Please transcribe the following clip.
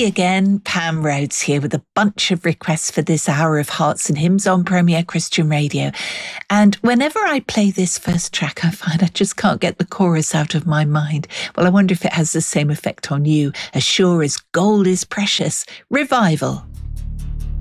me again, Pam Rhodes here with a bunch of requests for this hour of Hearts and Hymns on Premier Christian Radio. And whenever I play this first track, I find I just can't get the chorus out of my mind. Well, I wonder if it has the same effect on you. As sure as gold is precious, Revival.